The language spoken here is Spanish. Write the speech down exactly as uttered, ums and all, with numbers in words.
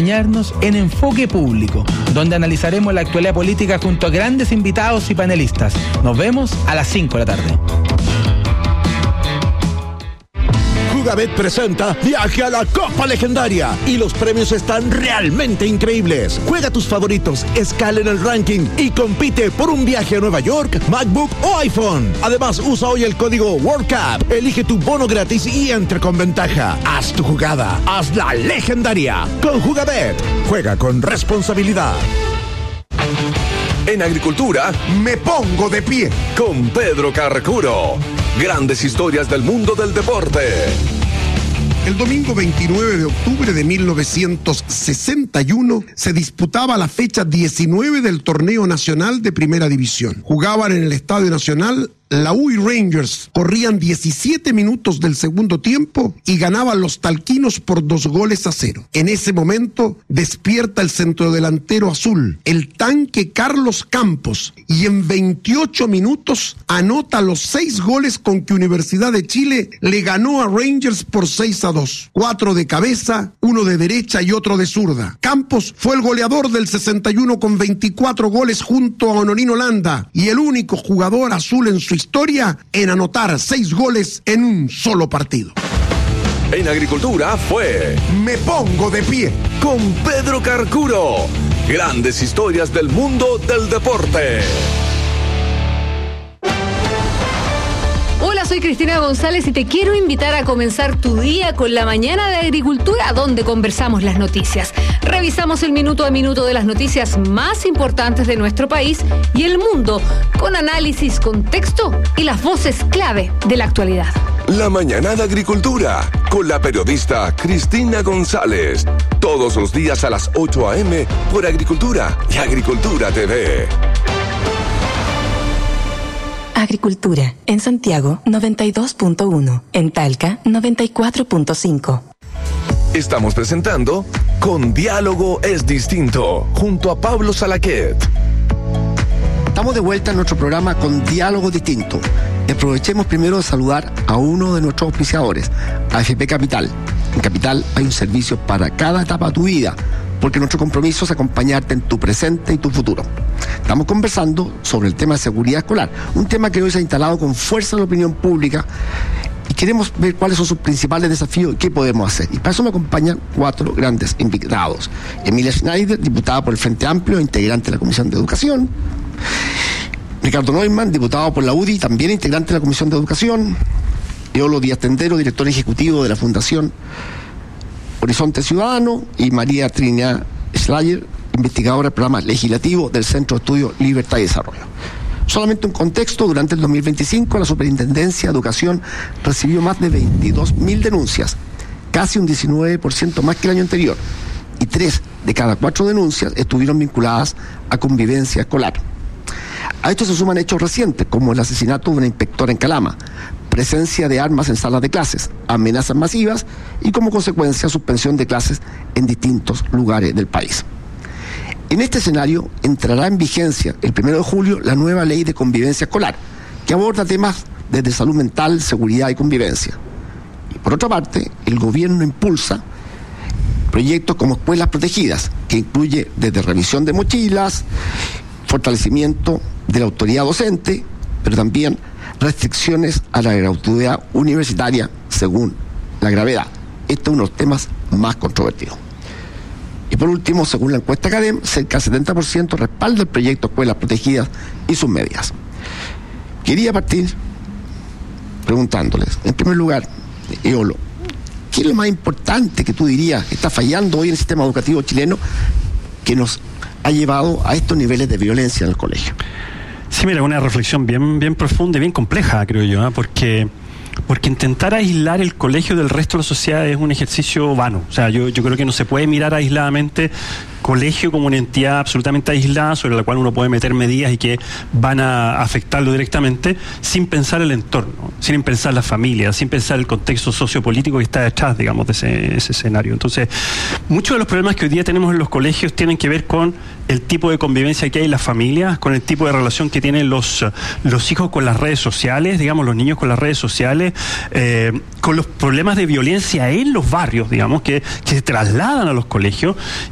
acompañarnos en Enfoque Público, donde analizaremos la actualidad política junto a grandes invitados y panelistas. Nos vemos a las cinco de la tarde. Jugabet presenta Viaje a la Copa Legendaria y los premios están realmente increíbles. Juega tus favoritos, escala en el ranking y compite por un viaje a Nueva York, MacBook o iPhone. Además, usa hoy el código WorldCup, elige tu bono gratis y entre con ventaja. Haz tu jugada, haz la legendaria. Con Jugabet, juega con responsabilidad. En Agricultura, me pongo de pie con Pedro Carcuro. Grandes historias del mundo del deporte. El domingo veintinueve de octubre de mil novecientos sesenta y uno se disputaba la fecha diecinueve del torneo nacional de Primera División. Jugaban en el Estadio Nacional la U y Rangers, corrían diecisiete minutos del segundo tiempo y ganaban los talquinos por dos goles a cero. En ese momento despierta el centrodelantero azul, el tanque Carlos Campos, y en veintiocho minutos anota los seis goles con que Universidad de Chile le ganó a Rangers por seis a dos. Cuatro de cabeza, uno de derecha y otro de zurda. Campos fue el goleador del sesenta y uno con veinticuatro goles junto a Honorino Landa y el único jugador azul en su historia en anotar seis goles en un solo partido. En Agricultura fue Me Pongo de Pie con Pedro Carcuro. Grandes historias del mundo del deporte. Hola, soy Cristina González y te quiero invitar a comenzar tu día con la mañana de Agricultura, donde conversamos las noticias. Revisamos el minuto a minuto de las noticias más importantes de nuestro país y el mundo, con análisis, contexto y las voces clave de la actualidad. La mañana de Agricultura, con la periodista Cristina González. Todos los días a las ocho a eme por Agricultura y Agricultura T V. Agricultura, en Santiago noventa y dos punto uno, en Talca noventa y cuatro punto cinco. Estamos presentando Con Diálogo es Distinto, junto a Pablo Salaquet. Estamos de vuelta en nuestro programa Con Diálogo Distinto. Aprovechemos primero de saludar a uno de nuestros auspiciadores, A F P Capital. En Capital hay un servicio para cada etapa de tu vida, porque nuestro compromiso es acompañarte en tu presente y tu futuro. Estamos conversando sobre el tema de seguridad escolar, un tema que hoy se ha instalado con fuerza en la opinión pública y queremos ver cuáles son sus principales desafíos y qué podemos hacer. Y para eso me acompañan cuatro grandes invitados. Emilia Schneider, diputada por el Frente Amplio, integrante de la Comisión de Educación. Ricardo Neumann, diputado por la U D I, también integrante de la Comisión de Educación. Eolo Díaz Tendero, director ejecutivo de la Fundación Horizonte Ciudadano, y María Trinidad Schleyer, investigadora del programa legislativo del Centro de Estudios Libertad y Desarrollo. Solamente un contexto: durante el dos mil veinticinco la Superintendencia de Educación recibió más de veintidós mil denuncias, casi un diecinueve por ciento más que el año anterior, y tres de cada cuatro denuncias estuvieron vinculadas a convivencia escolar. A esto se suman hechos recientes, como el asesinato de una inspectora en Calama, presencia de armas en salas de clases, amenazas masivas y, como consecuencia, suspensión de clases en distintos lugares del país. En este escenario entrará en vigencia el primero de julio la nueva ley de convivencia escolar, que aborda temas desde salud mental, seguridad y convivencia. Y por otra parte, el gobierno impulsa proyectos como escuelas protegidas, que incluye desde revisión de mochilas, fortalecimiento de la autoridad docente, pero también restricciones a la gratuidad universitaria según la gravedad. Este es uno de los temas más controvertidos. Y por último, según la encuesta CADEM, cerca del setenta por ciento respalda el proyecto Escuelas Protegidas y sus medidas. Quería partir preguntándoles, en primer lugar, Eolo, ¿qué es lo más importante que tú dirías que está fallando hoy en el sistema educativo chileno que nos ha llevado a estos niveles de violencia en el colegio? Sí, mira, una reflexión bien, bien profunda y bien compleja, creo yo, ¿eh? porque porque intentar aislar el colegio del resto de la sociedad es un ejercicio vano. O sea, yo, yo creo que no se puede mirar aisladamente colegio como una entidad absolutamente aislada sobre la cual uno puede meter medidas y que van a afectarlo directamente sin pensar el entorno, sin pensar la familia, sin pensar el contexto sociopolítico que está detrás, digamos, de ese, ese escenario. Entonces, muchos de los problemas que hoy día tenemos en los colegios tienen que ver con el tipo de convivencia que hay en las familias, con el tipo de relación que tienen los, los hijos con las redes sociales, digamos, los niños con las redes sociales, eh, con los problemas de violencia en los barrios, digamos, que, que se trasladan a los colegios.